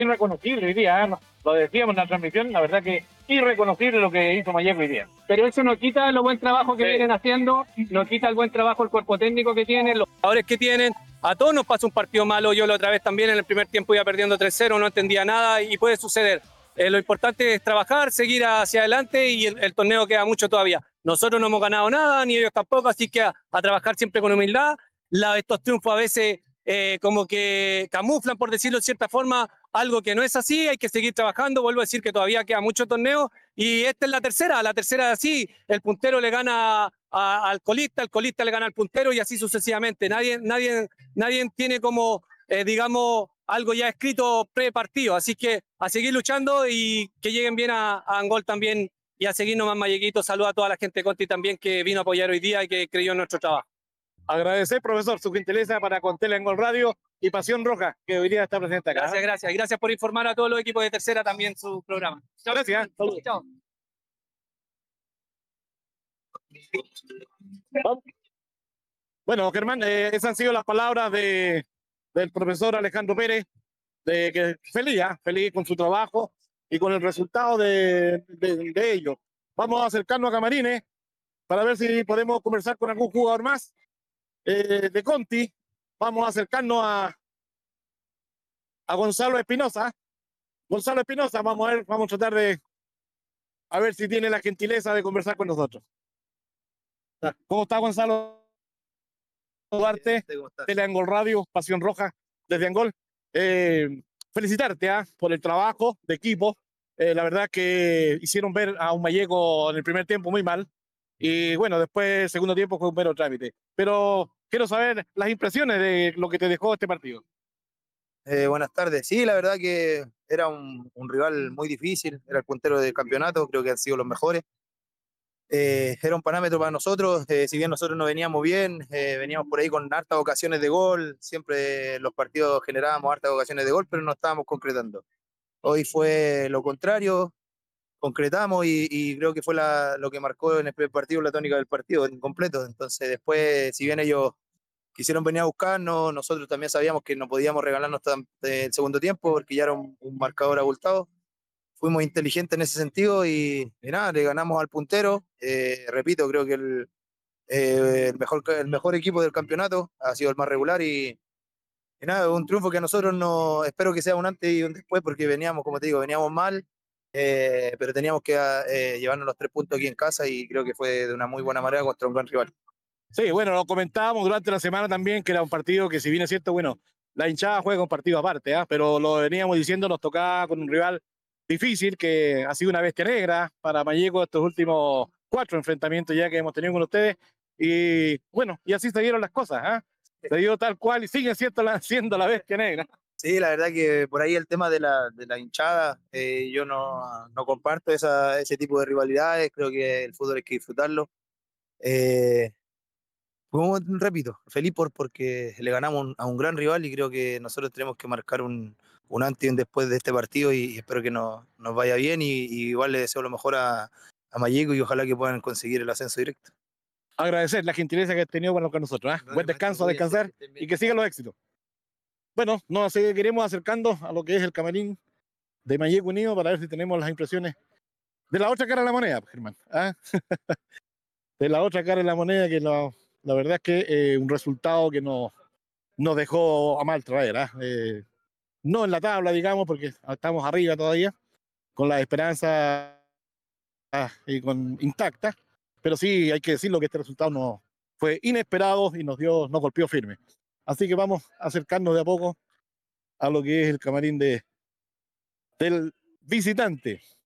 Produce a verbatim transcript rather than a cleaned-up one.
irreconocible hoy día, ¿eh? Lo decíamos en la transmisión, la verdad que irreconocible lo que hizo Mayer hoy día. Pero eso no quita lo buen trabajo que sí. vienen haciendo, no quita el buen trabajo el cuerpo técnico que tienen, los jugadores que tienen. A todos nos pasa un partido malo, yo la otra vez también en el primer tiempo iba perdiendo tres cero, no entendía nada y puede suceder. Eh, lo importante es trabajar, seguir hacia adelante y el, el torneo queda mucho todavía. Nosotros no hemos ganado nada, ni ellos tampoco, así que a, a trabajar siempre con humildad. La, estos triunfos a veces eh, como que camuflan, por decirlo de cierta forma, algo que no es así, hay que seguir trabajando. Vuelvo a decir que todavía queda mucho torneo y esta es la tercera, la tercera así, el puntero le gana a, al colista, el colista le gana al puntero y así sucesivamente. Nadie, nadie, nadie tiene como, eh, digamos, algo ya escrito pre-partido, así que a seguir luchando y que lleguen bien a, a Angol también y a seguirnos más Mayeguitos. Saludos a toda la gente de Conti también que vino a apoyar hoy día y que creyó en nuestro trabajo. Agradecer, profesor, su gentileza para con Teleangol Radio y Pasión Roja, que hoy día está presente acá. Gracias, gracias. Y gracias por informar a todos los equipos de tercera también su programa. Chao. Gracias. Saludos. Chao. Bueno, Germán, eh, esas han sido las palabras de, del profesor Alejandro Pérez, de que feliz, ¿eh? feliz con su trabajo y con el resultado de, de, de ello. Vamos a acercarnos a Camarines para ver si podemos conversar con algún jugador más eh, de Conti. Vamos a acercarnos a, a Gonzalo Espinosa. Gonzalo Espinosa, vamos a ver, vamos a tratar de a ver si tiene la gentileza de conversar con nosotros. ¿Cómo está, Gonzalo Duarte? Teleangol Radio, Pasión Roja, desde Angol. Eh, felicitarte ¿eh? por el trabajo de equipo. Eh, la verdad que hicieron ver a un Mallego en el primer tiempo muy mal. Y bueno, después, el segundo tiempo fue un mero trámite. Pero quiero saber las impresiones de lo que te dejó este partido. Eh, buenas tardes. Sí, la verdad que era un, un rival muy difícil. Era el puntero del campeonato, creo que han sido los mejores. Eh, era un parámetro para nosotros, eh, si bien nosotros no veníamos bien, eh, veníamos por ahí con hartas ocasiones de gol, siempre los partidos generábamos hartas ocasiones de gol, pero no estábamos concretando. Hoy fue lo contrario, concretamos y, y creo que fue la, lo que marcó en el primer partido la tónica del partido en completo. Entonces después, si bien ellos quisieron venir a buscarnos, nosotros también sabíamos que no podíamos regalarnos tan, eh, el segundo tiempo porque ya era un, un marcador abultado. Fuimos inteligentes en ese sentido y, y nada, le ganamos al puntero. Eh, repito, creo que el, eh, el, mejor, el mejor equipo del campeonato ha sido el más regular y, y nada, un triunfo que a nosotros no, espero que sea un antes y un después porque veníamos, como te digo, veníamos mal, eh, pero teníamos que eh, llevarnos los tres puntos aquí en casa y creo que fue de una muy buena manera contra un gran rival. Sí, bueno, lo comentábamos durante la semana también que era un partido que si bien es cierto, bueno, la hinchada juega un partido aparte, ¿eh? pero lo veníamos diciendo, nos tocaba con un rival difícil, que ha sido una bestia negra para Mallego estos últimos cuatro enfrentamientos ya que hemos tenido con ustedes. Y bueno, y así se dieron las cosas, ¿eh? Se dio tal cual y sigue siendo la, siendo la bestia negra. Sí, la verdad que por ahí el tema de la, de la hinchada, eh, yo no, no comparto esa, ese tipo de rivalidades, creo que el fútbol hay que disfrutarlo. Eh, como repito, feliz por, porque le ganamos un, a un gran rival y creo que nosotros tenemos que marcar un, un antes y un después de este partido y, y espero que no, nos vaya bien y, y igual le deseo lo mejor a, a Mallego y ojalá que puedan conseguir el ascenso directo. Agradecer la gentileza que has tenido con nosotros. ¿eh? Buen descanso, a descansar y que sigan los éxitos. Bueno, nos seguiremos acercando a lo que es el camarín de Mallego Unido para ver si tenemos las impresiones de la otra cara de la moneda, Germán. ¿Ah? De la otra cara de la moneda, que la, la verdad es que eh, un resultado que nos, nos dejó a mal traer. ¿eh? Eh, no en la tabla, digamos, porque estamos arriba todavía, con la esperanza ah, y con intacta, pero sí hay que decirlo que este resultado no, fue inesperado y nos dio, nos golpeó firme. Así que vamos a acercarnos de a poco a lo que es el camarín de, del visitante.